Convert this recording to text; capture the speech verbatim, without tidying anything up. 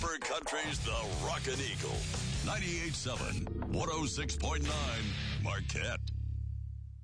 Upper Country's The Rockin' Eagle. ninety-eight point seven, one oh six point nine, Marquette.